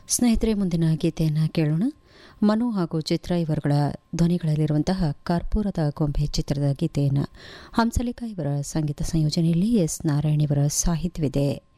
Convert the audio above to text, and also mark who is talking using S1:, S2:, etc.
S1: ಸ್ನೇಹಿತರೆ, ಮುಂದಿನ ಗೀತೆಯನ್ನು ಕೇಳೋಣ. ಮನು ಹಾಗೂ ಚಿತ್ರ ಇವರುಗಳ ಧ್ವನಿಗಳಲ್ಲಿರುವಂತಹ ಕರ್ಪೂರದ ಗೊಂಬೆ ಚಿತ್ರದ ಗೀತೆಯನ್ನು ಹಂಸಲೇಖ ಇವರ ಸಂಗೀತ ಸಂಯೋಜನೆಯಲ್ಲಿ ಎಸ್ ನಾರಾಯಣ್ ಇವರ ಸಾಹಿತ್ಯವಿದೆ.